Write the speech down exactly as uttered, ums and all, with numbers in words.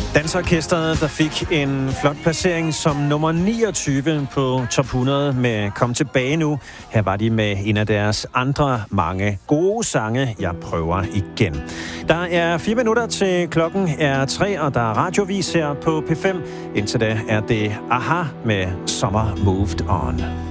Dansorkestret, der fik en flot placering som nummer niogtyve på top hundrede med Kom tilbage nu. Her var de med en af deres andre mange gode sange, Jeg prøver igen. Der er fire minutter til klokken er tre, og der er radiovis her på P fem. Indtil da er det a-ha med Summer Moved On.